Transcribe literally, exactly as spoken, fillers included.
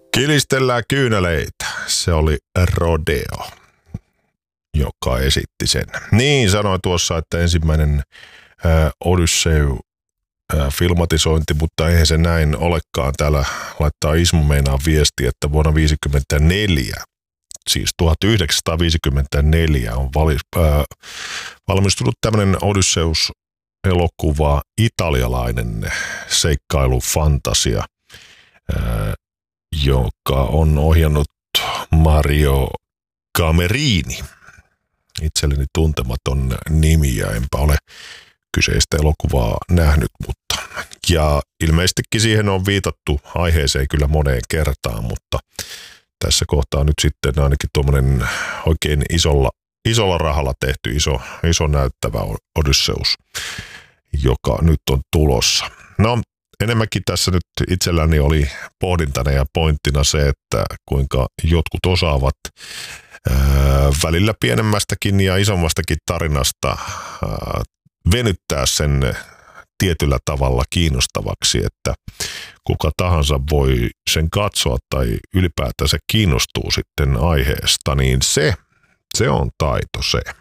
Kilistellään kyyneleitä. Se oli Rodeo, joka esitti sen. Niin, sanoin tuossa, että ensimmäinen ää, Odyssey ää, filmatisointi, mutta eihän se näin olekaan. Täällä laittaa Ismo meinaa viesti, että vuonna tuhatyhdeksänsataaviisikymmentäneljä, siis tuhatyhdeksänsataaviisikymmentäneljä on vali, ää, valmistunut tämmöinen Odysseus-elokuva, italialainen seikkailufantasia, ää, joka on ohjannut Mario Camerini. Itselleni tuntematon nimi ja enpä ole kyseistä elokuvaa nähnyt, mutta ja ilmeisestikin siihen on viitattu aiheeseen kyllä moneen kertaan, mutta tässä kohtaa nyt sitten ainakin tuommoinen oikein isolla, isolla rahalla tehty iso, iso näyttävä Odysseus, joka nyt on tulossa. No, enemmänkin tässä nyt itselläni oli pohdintana ja pointtina se, että kuinka jotkut osaavat ää, välillä pienemmästäkin ja isommastakin tarinasta ää, venyttää sen tietyllä tavalla kiinnostavaksi, että kuka tahansa voi sen katsoa tai ylipäätään se kiinnostuu sitten aiheesta, niin se, se on taito se.